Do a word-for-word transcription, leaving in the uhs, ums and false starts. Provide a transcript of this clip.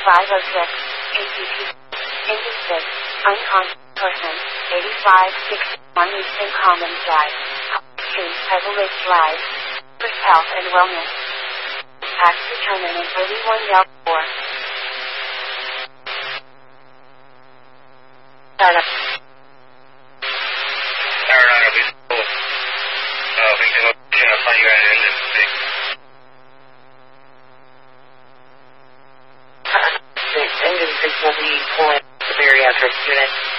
five oh six, A T P, Industry, unconscious person, eighty-five sixty-one Eastern Commons Drive, Street, Everett Drive, First Health and Wellness. Tax determinant thirty-one Del four. Startup. Alright, we still, uh, we can look, you know, find you at the end of the day. The end of the will be pulling the bariatric unit.